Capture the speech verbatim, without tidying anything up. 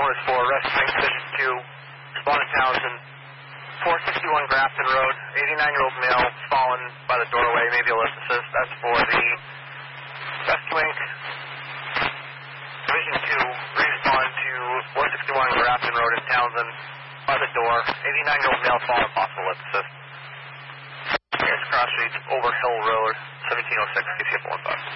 one is for Rescuing Division two, responding to Townsend, four sixty-one Grafton Road, eighty-nine-year-old male fallen by the doorway, maybe a lift assist. That's for the Rescuing Division two, respond to four sixty-one Grafton Road in Townsend by the door, eighty-nine-year-old male fallen, possible lift assist. Here's Cross Street, over Hill Road, seventeen oh six, K C F one five.